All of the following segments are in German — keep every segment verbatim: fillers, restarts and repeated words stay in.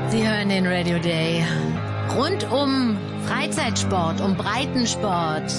Sie hören den Radio Day. Rund um Freizeitsport, um Breitensport,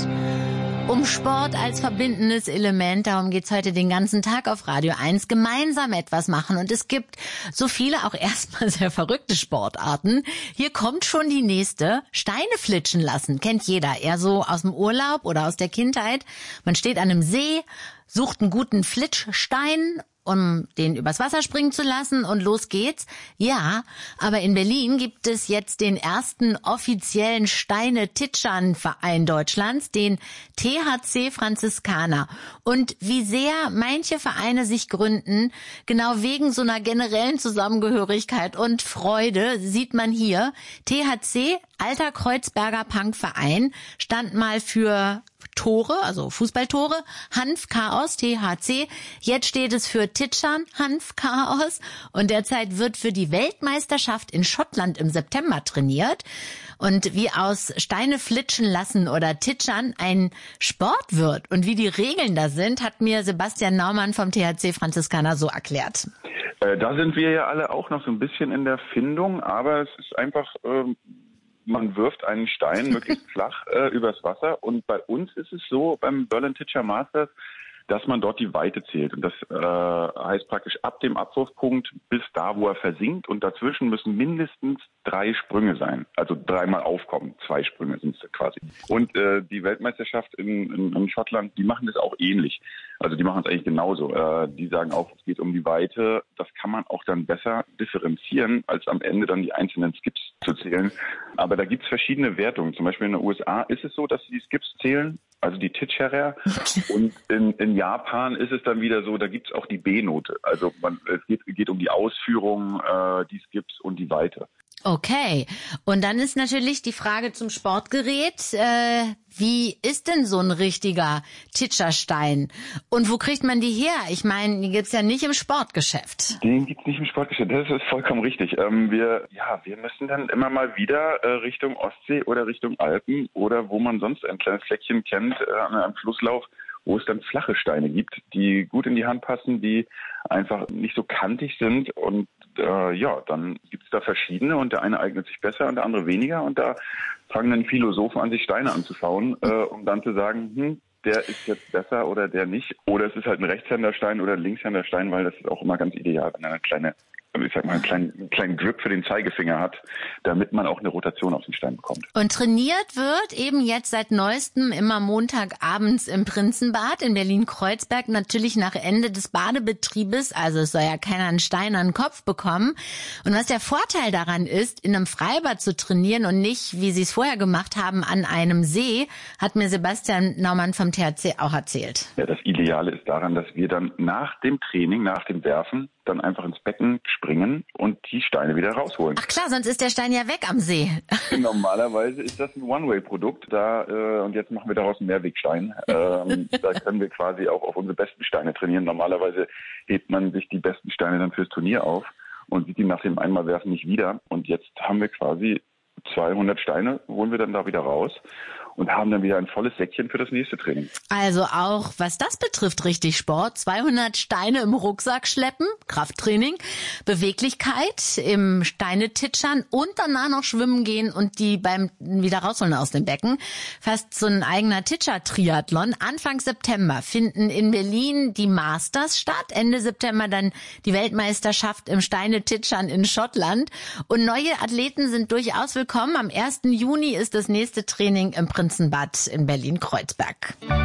um Sport als verbindendes Element. Darum geht's heute den ganzen Tag auf Radio eins. Gemeinsam etwas machen. Und es gibt so viele auch erstmal sehr verrückte Sportarten. Hier kommt schon die nächste. Steine flitschen lassen. Kennt jeder. Eher so aus dem Urlaub oder aus der Kindheit. Man steht an einem See, sucht einen guten Flitschstein, um den übers Wasser springen zu lassen, und los geht's. Ja, aber in Berlin gibt es jetzt den ersten offiziellen Steine-Titschern-Verein Deutschlands, den T H C Franziskaner. Und wie sehr manche Vereine sich gründen, genau wegen so einer generellen Zusammengehörigkeit und Freude, sieht man hier. T H C, alter Kreuzberger Punkverein, stand mal für Tore, also Fußballtore, Hanf-Chaos, T H C. Jetzt steht es für Titschern, Hanf-Chaos. Und derzeit wird für die Weltmeisterschaft in Schottland im September trainiert. Und wie aus Steine flitschen lassen oder Titschern ein Sport wird und wie die Regeln da sind, hat mir Sebastian Naumann vom T H C Franziskaner so erklärt. Äh, da sind wir ja alle auch noch so ein bisschen in der Findung, aber es ist einfach... Ähm Man wirft einen Stein möglichst flach äh, übers Wasser, und bei uns ist es so, beim Berlin Titscher Masters, dass man dort die Weite zählt. Und das äh, heißt praktisch ab dem Abwurfpunkt bis da, wo er versinkt, und dazwischen müssen mindestens drei Sprünge sein. Also dreimal aufkommen, zwei Sprünge sind es quasi. Und äh, die Weltmeisterschaft in, in, in Schottland, die machen das auch ähnlich. Also die machen es eigentlich genauso. Äh, die sagen auch, es geht um die Weite. Das kann man auch dann besser differenzieren, als am Ende dann die einzelnen Skips zu zählen. Aber da gibt es verschiedene Wertungen. Zum Beispiel in den U S A ist es so, dass sie die Skips zählen, also die Titscherer. Und in, in Japan ist es dann wieder so, da gibt es auch die B-Note. Also man, es geht, geht um die Ausführung, äh, die Skips und die Weite. Okay. Und dann ist natürlich die Frage zum Sportgerät, äh, wie ist denn so ein richtiger Titscherstein? Und wo kriegt man die her? Ich meine, die gibt's ja nicht im Sportgeschäft. Den gibt's nicht im Sportgeschäft, das ist vollkommen richtig. Ähm, wir, ja, wir müssen dann immer mal wieder äh, Richtung Ostsee oder Richtung Alpen oder wo man sonst ein kleines Fleckchen kennt, äh, an einem Flusslauf, wo es dann flache Steine gibt, die gut in die Hand passen, die einfach nicht so kantig sind, und äh, ja, dann gibt es da verschiedene, und der eine eignet sich besser und der andere weniger, und da fangen dann Philosophen an, sich Steine anzuschauen, äh, um dann zu sagen, hm, der ist jetzt besser oder der nicht. Oder es ist halt ein Rechtshänderstein oder ein Linkshänderstein, weil das ist auch immer ganz ideal, wenn er eine kleine, ich sag mal, einen kleinen, einen kleinen Grip für den Zeigefinger hat, damit man auch eine Rotation auf den Stein bekommt. Und trainiert wird eben jetzt seit neuestem immer montagabends im Prinzenbad in Berlin-Kreuzberg, natürlich nach Ende des Badebetriebes, also es soll ja keiner einen Stein an den Kopf bekommen. Und was der Vorteil daran ist, in einem Freibad zu trainieren und nicht, wie sie es vorher gemacht haben, an einem See, hat mir Sebastian Naumann vom T H C auch erzählt. Ja, das Ideale ist daran, dass wir dann nach dem Training, nach dem Werfen, dann einfach ins Becken springen und die Steine wieder rausholen. Ach klar, sonst ist der Stein ja weg am See. Normalerweise ist das ein One-Way-Produkt, da äh, und jetzt machen wir daraus einen Mehrwegstein. Ähm, da können wir quasi auch auf unsere besten Steine trainieren. Normalerweise hebt man sich die besten Steine dann fürs Turnier auf und sieht die nach dem Einmalwerfen nicht wieder. Und jetzt haben wir quasi zweihundert Steine, holen wir dann da wieder raus und haben dann wieder ein volles Säckchen für das nächste Training. Also auch, was das betrifft, richtig Sport. zweihundert Steine im Rucksack schleppen, Krafttraining, Beweglichkeit im Steinetitschern und danach noch schwimmen gehen und die beim wieder rausholen aus dem Becken. Fast so ein eigener Titscher-Triathlon. Anfang September finden in Berlin die Masters statt. Ende September dann die Weltmeisterschaft im Steinetitschern in Schottland. Und neue Athleten sind durchaus willkommen. Am ersten Juni ist das nächste Training im Prinzenbad in Berlin-Kreuzberg.